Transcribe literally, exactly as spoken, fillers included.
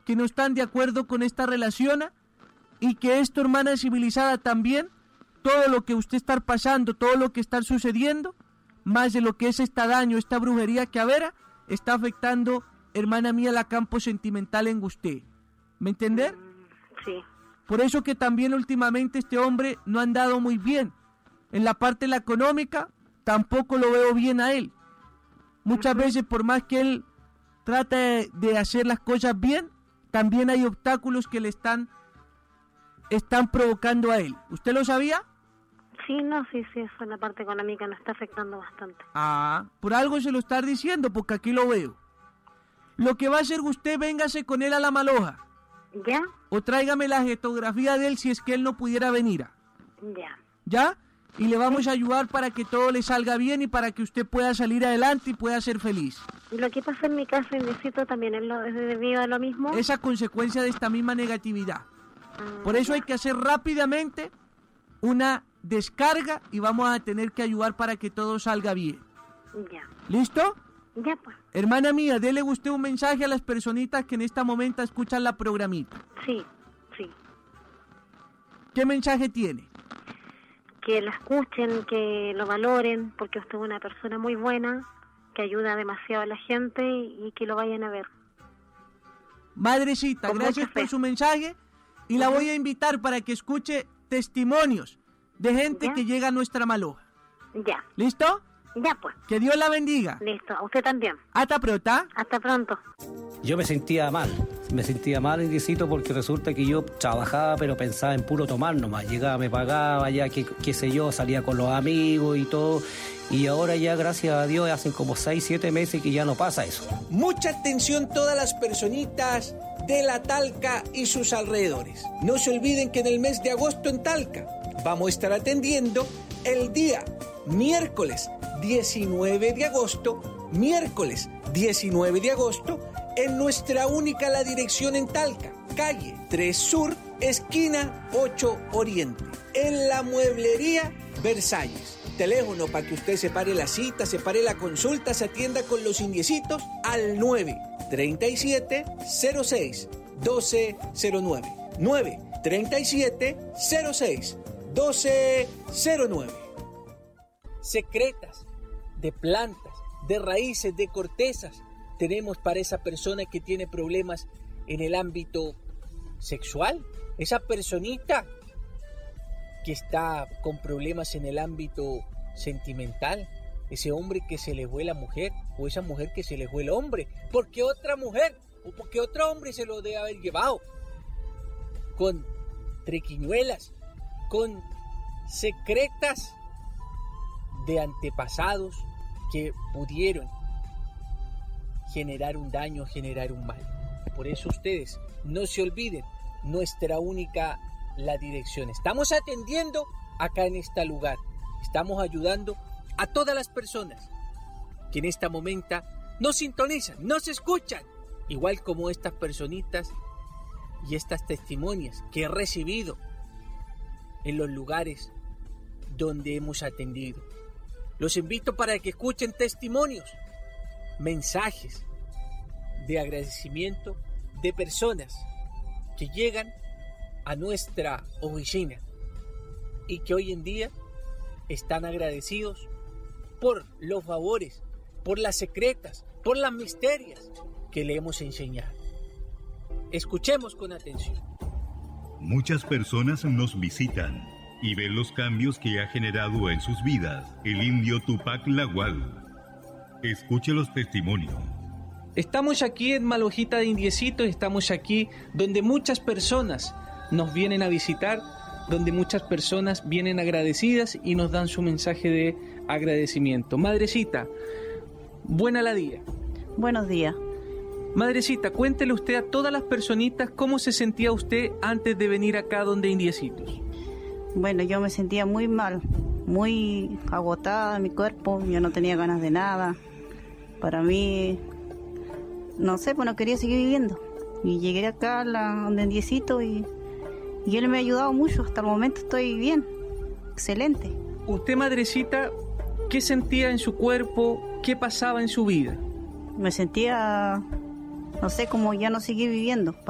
que no están de acuerdo con esta relación y que esto, hermana civilizada, también, todo lo que usted está pasando, todo lo que está sucediendo, más de lo que es este daño, esta brujería que avera, está afectando, hermana mía, la campo sentimental en usted. ¿Me entender? Sí. Por eso que también últimamente este hombre no ha andado muy bien. En la parte de la económica, tampoco lo veo bien a él. Muchas uh-huh. veces, por más que él trata de, de hacer las cosas bien, también hay obstáculos que le están, están provocando a él. ¿Usted lo sabía? Sí, no, sí, sí, eso en la parte económica nos está afectando bastante. Ah, por algo se lo está diciendo, porque aquí lo veo. Lo que va a hacer usted, véngase con él a La Maloja. ¿Ya? O tráigame la fotografía de él si es que él no pudiera venir. Ya. ¿Ya? Y le vamos a ayudar para que todo le salga bien y para que usted pueda salir adelante y pueda ser feliz. ¿Y lo que pasa en mi casa, en Diecito, también es, lo, es debido a lo mismo? Esa consecuencia de esta misma negatividad. Ah, Por eso ya. hay que hacer rápidamente una descarga y vamos a tener que ayudar para que todo salga bien. Ya. ¿Listo? Ya, pues. Hermana mía, dele usted un mensaje a las personitas que en este momento escuchan la programita. Sí, sí. ¿Qué mensaje tiene? Que lo escuchen, que lo valoren, porque usted es una persona muy buena, que ayuda demasiado a la gente y, y que lo vayan a ver. Madrecita, Con gracias mucha fe. por su mensaje y la voy a invitar para que escuche testimonios de gente ¿Ya? que llega a nuestra Maloja. Ya. ¿Listo? Ya, pues. Que Dios la bendiga. Listo. A usted también. Hasta pronto. Hasta pronto. Yo me sentía mal, me sentía mal, Indiecito, porque resulta que yo trabajaba pero pensaba en puro tomar nomás, llegaba, me pagaba, ya que, qué sé yo, salía con los amigos y todo, y ahora ya gracias a Dios hacen como seis, siete meses que ya no pasa eso. Mucha atención todas las personitas de la Talca y sus alrededores. No se olviden que en el mes de agosto en Talca vamos a estar atendiendo el día miércoles diecinueve de agosto, miércoles diecinueve de agosto, en nuestra única La Dirección en Talca, calle tres Sur, esquina ocho Oriente, en la mueblería Versalles. Teléfono para que usted separe la cita, separe la consulta, se atienda con los indiecitos al nueve treinta y siete cero seis doce cero nueve, nueve treinta y siete cero seis doce cero nueve. Secretas de plantas, de raíces, de cortezas, tenemos para esa persona que tiene problemas en el ámbito sexual, esa personita que está con problemas en el ámbito sentimental, ese hombre que se le fue la mujer o esa mujer que se le fue el hombre, porque otra mujer o porque otro hombre se lo debe haber llevado, con triquiñuelas, con secretas de antepasados que pudieron generar un daño, generar un mal. Por eso ustedes no se olviden, nuestra única La Dirección. Estamos atendiendo acá en este lugar, estamos ayudando a todas las personas que en esta momento nos sintonizan, nos escuchan, igual como estas personitas y estas testimonias que he recibido en los lugares donde hemos atendido. Los invito para que escuchen testimonios, mensajes de agradecimiento de personas que llegan a nuestra oficina y que hoy en día están agradecidos por los favores, por las secretas, por las misterias que le hemos enseñado. Escuchemos con atención. Muchas personas nos visitan y ven los cambios que ha generado en sus vidas el indio Tupac Lagual. Escuche los testimonios. Estamos aquí en Malojita de Indiecitos, estamos aquí donde muchas personas nos vienen a visitar, donde muchas personas vienen agradecidas y nos dan su mensaje de agradecimiento. Madrecita, buena la día. Buenos días. Madrecita, cuéntele usted a todas las personitas cómo se sentía usted antes de venir acá donde Indiecitos. Bueno, yo me sentía muy mal, muy agotada mi cuerpo, yo no tenía ganas de nada. Para mí, no sé, pues no quería seguir viviendo. Y llegué acá a la, donde Indiecitos y, y él me ha ayudado mucho. Hasta el momento estoy bien, excelente. Usted, madrecita, ¿qué sentía en su cuerpo? ¿Qué pasaba en su vida? Me sentía, no sé, como ya no seguir viviendo.